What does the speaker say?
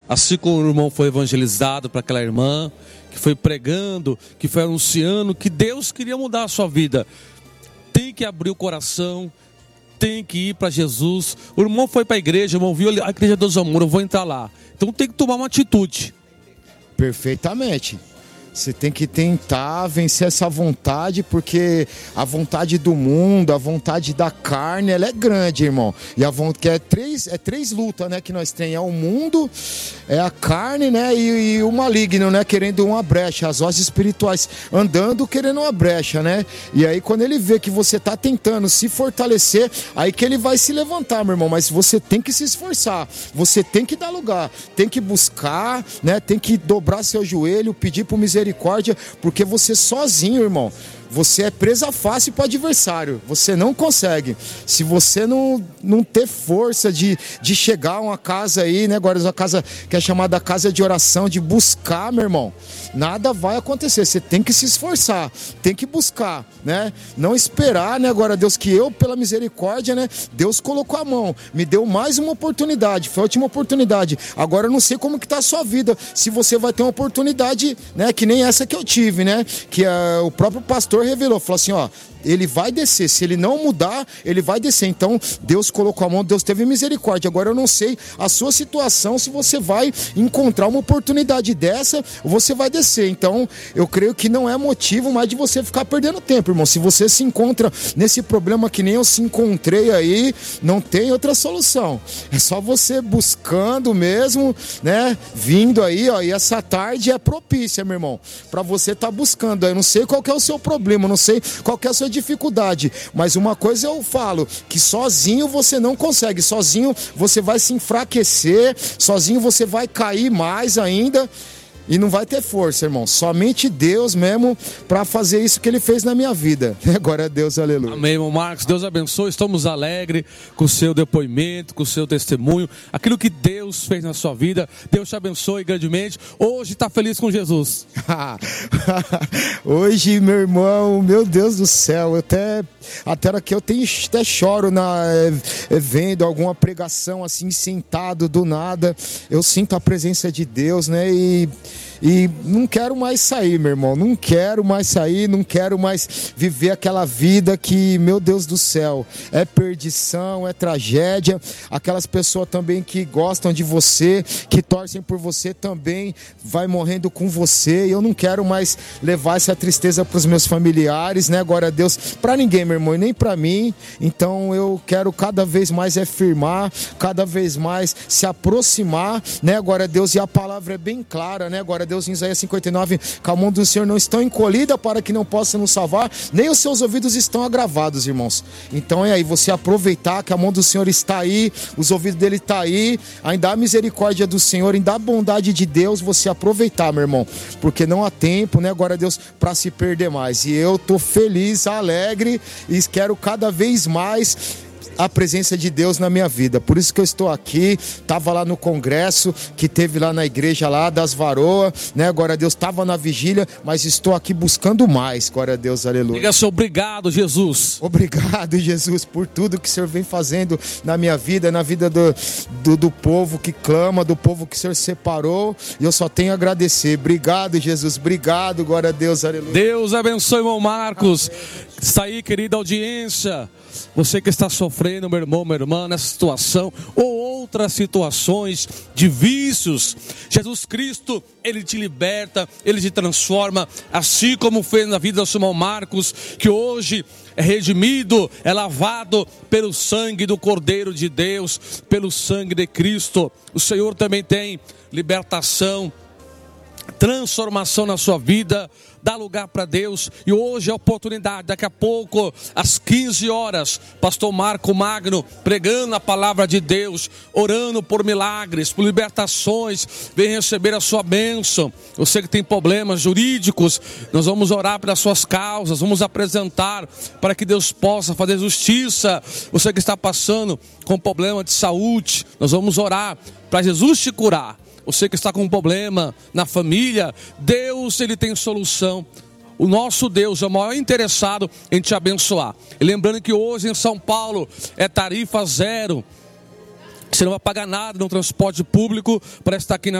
Assim como o irmão foi evangelizado para aquela irmã, que foi pregando, que foi anunciando que Deus queria mudar a sua vida. Tem que abrir o coração, tem que ir para Jesus. O irmão foi para a igreja, o irmão viu a igreja dos amores, eu vou entrar lá. Então tem que tomar uma atitude. Perfeitamente. Você tem que tentar vencer essa vontade, porque a vontade do mundo, a vontade da carne, ela é grande, irmão. E a vontade, que é três lutas, né, que nós temos. É o mundo, é a carne, né, e o maligno, né, querendo uma brecha. As vozes espirituais andando, querendo uma brecha, né. E aí quando ele vê que você está tentando se fortalecer, aí que ele vai se levantar, meu irmão. Mas você tem que se esforçar, você tem que dar lugar, tem que buscar, né, tem que dobrar seu joelho, pedir por misericórdia, porque você sozinho, irmão, você é presa fácil para o adversário. Você não consegue. Se você não ter força de chegar a uma casa aí, né? Agora uma casa que é chamada casa de oração, de buscar, meu irmão, nada vai acontecer. Você tem que se esforçar, tem que buscar, né? Não esperar, né? Agora Deus, que eu, pela misericórdia, né? Deus colocou a mão, me deu mais uma oportunidade. Foi a última oportunidade. Agora eu não sei como que tá a sua vida. Se você vai ter uma oportunidade, né? Que nem essa que eu tive, né? Que o próprio pastor revelou, falou assim, ó, ele vai descer, se ele não mudar, ele vai descer. Então Deus colocou a mão, Deus teve misericórdia. Agora eu não sei a sua situação, se você vai encontrar uma oportunidade dessa, ou você vai descer. Então eu creio que não é motivo mais de você ficar perdendo tempo, irmão. Se você se encontra nesse problema que nem eu se encontrei aí, não tem outra solução. É só você buscando mesmo, né, vindo aí, ó, e essa tarde é propícia, meu irmão, para você estar buscando. Eu não sei qual que é o seu problema, eu não sei qual que é a sua dificuldade, mas uma coisa eu falo, que sozinho você não consegue, sozinho você vai se enfraquecer, sozinho você vai cair mais ainda e não vai ter força, irmão. Somente Deus mesmo para fazer isso que Ele fez na minha vida. Glória a Deus, aleluia. Amém, irmão Marcos, Deus abençoe. Estamos alegres com o seu depoimento, com o seu testemunho, aquilo que Deus fez na sua vida. Deus te abençoe grandemente. Hoje está feliz com Jesus? Hoje, meu irmão, meu Deus do céu, eu até aqui eu até choro vendo alguma pregação assim, sentado do nada. Eu sinto a presença de Deus, né? E não quero mais sair, meu irmão, não quero mais sair, não quero mais viver aquela vida que, meu Deus do céu, é perdição, é tragédia. Aquelas pessoas também que gostam de você, que torcem por você, também vai morrendo com você. E eu não quero mais levar essa tristeza para os meus familiares, né? Glória a Deus, para ninguém, meu irmão, e nem para mim. Então eu quero cada vez mais firmar, cada vez mais se aproximar, né? Glória a Deus, e a palavra é bem clara, né? Glória a Deus, em Isaías 59, que a mão do Senhor não está encolhida para que não possa nos salvar, nem os seus ouvidos estão agravados, irmãos. Então é aí, você aproveitar que a mão do Senhor está aí, os ouvidos dele estão aí, ainda a misericórdia do Senhor, ainda a bondade de Deus, você aproveitar, meu irmão, porque não há tempo, né, glória a Deus, para se perder mais. E eu tô feliz, alegre, e quero cada vez mais a presença de Deus na minha vida. Por isso que eu estou aqui. Estava lá no congresso que teve lá na igreja lá das Varoas, né? Glória a Deus, estava na vigília, mas estou aqui buscando mais. Glória a Deus, aleluia. Diga assim, obrigado, Jesus. Obrigado, Jesus, por tudo que o Senhor vem fazendo na minha vida, na vida do povo que clama, do povo que o Senhor separou. E eu só tenho a agradecer. Obrigado, Jesus. Obrigado, glória a Deus, aleluia. Deus abençoe, irmão Marcos. Está aí, querida audiência. Você que está sofrendo, meu irmão, minha irmã, nessa situação ou outras situações de vícios, Jesus Cristo, Ele te liberta, Ele te transforma, assim como fez na vida do seu irmão Marcos, que hoje é redimido, é lavado pelo sangue do Cordeiro de Deus, pelo sangue de Cristo. O Senhor também tem libertação, transformação na sua vida. Dá lugar para Deus. E hoje é a oportunidade. Daqui a pouco, às 15 horas, pastor Marco Magno pregando a palavra de Deus, orando por milagres, por libertações. Vem receber a sua bênção. Você que tem problemas jurídicos, nós vamos orar pelas suas causas, vamos apresentar para que Deus possa fazer justiça. Você que está passando com problema de saúde, nós vamos orar para Jesus te curar. Você que está com um problema na família, Deus, Ele tem solução. O nosso Deus é o maior interessado em te abençoar. E lembrando que hoje em São Paulo é tarifa zero. Você não vai pagar nada no transporte público para estar aqui na